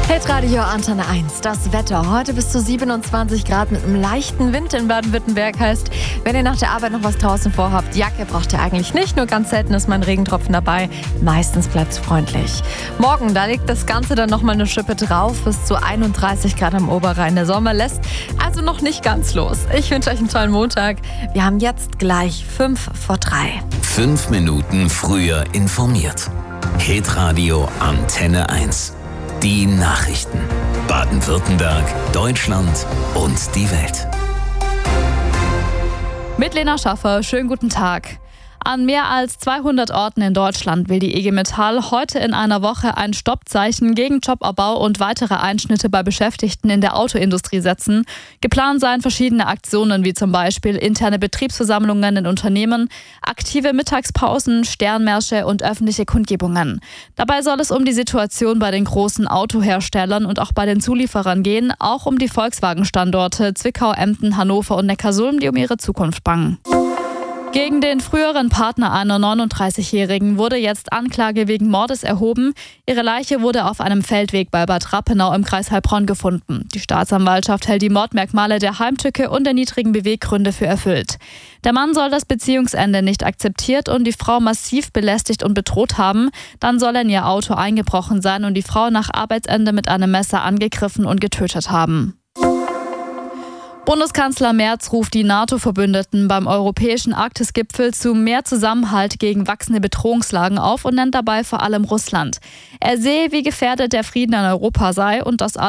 Hitradio Antenne 1, das Wetter. Heute bis zu 27 Grad mit einem leichten Wind in Baden-Württemberg. Heißt, wenn ihr nach der Arbeit noch was draußen vorhabt, Jacke braucht ihr eigentlich nicht. Nur ganz selten ist mal ein Regentropfen dabei. Meistens bleibt es freundlich. Morgen, da legt das Ganze dann nochmal eine Schippe drauf. Bis zu 31 Grad am Oberrhein. Der Sommer lässt also noch nicht ganz los. Ich wünsche euch einen tollen Montag. Wir haben jetzt gleich 2:55. 5 Minuten früher informiert. Hitradio Antenne 1. Die Nachrichten. Baden-Württemberg, Deutschland und die Welt. Mit Lena Schaffer, schönen guten Tag. An mehr als 200 Orten in Deutschland will die IG Metall heute in einer Woche ein Stoppzeichen gegen Jobabbau und weitere Einschnitte bei Beschäftigten in der Autoindustrie setzen. Geplant seien verschiedene Aktionen, wie zum Beispiel interne Betriebsversammlungen in Unternehmen, aktive Mittagspausen, Sternmärsche und öffentliche Kundgebungen. Dabei soll es um die Situation bei den großen Autoherstellern und auch bei den Zulieferern gehen, auch um die Volkswagen-Standorte Zwickau, Emden, Hannover und Neckarsulm, die um ihre Zukunft bangen. Gegen den früheren Partner einer 39-Jährigen wurde jetzt Anklage wegen Mordes erhoben. Ihre Leiche wurde auf einem Feldweg bei Bad Rappenau im Kreis Heilbronn gefunden. Die Staatsanwaltschaft hält die Mordmerkmale der Heimtücke und der niedrigen Beweggründe für erfüllt. Der Mann soll das Beziehungsende nicht akzeptiert und die Frau massiv belästigt und bedroht haben. Dann soll er in ihr Auto eingebrochen sein und die Frau nach Arbeitsende mit einem Messer angegriffen und getötet haben. Bundeskanzler Merz ruft die NATO-Verbündeten beim europäischen Arktis-Gipfel zu mehr Zusammenhalt gegen wachsende Bedrohungslagen auf und nennt dabei vor allem Russland. Er sehe, wie gefährdet der Frieden in Europa sei und dass